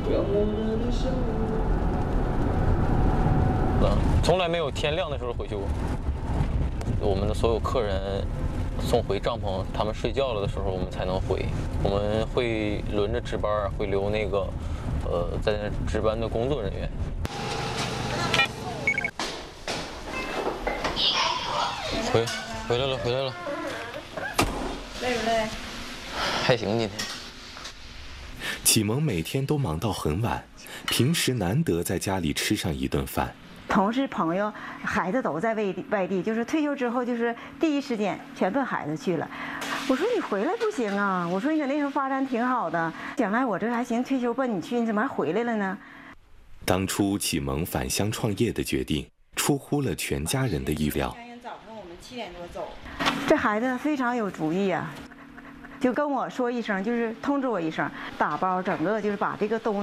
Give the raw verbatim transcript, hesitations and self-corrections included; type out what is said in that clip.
嗯，从来没有天亮的时候回去过。我们的所有客人送回帐篷，他们睡觉了的时候，我们才能回。我们会轮着值班，会留那个呃在那值班的工作人员。回回来了，回来了。 累不累？ 还行，今天。 启蒙每天都忙到很晚，平时难得在家里吃上一顿饭。 同事、朋友、孩子都在外地，外地就是退休之后，就是第一时间全奔孩子去了。我说你回来不行啊！我说你搁那时候发展挺好的，将来我这还行，退休奔你去，你怎么还回来了呢？ 当初启蒙返乡创业的决定，出乎了全家人的意料。 早上我们七点多走，这孩子非常有主意啊，就跟我说一声，就是通知我一声，打包整个就是把这个东西。